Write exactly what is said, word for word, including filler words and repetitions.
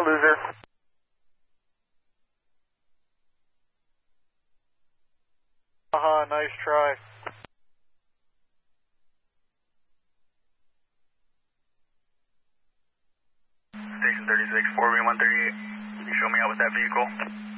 loser. Haha, nice try. Station thirty-six, four V one thirty-eight. Can you show me out with that vehicle?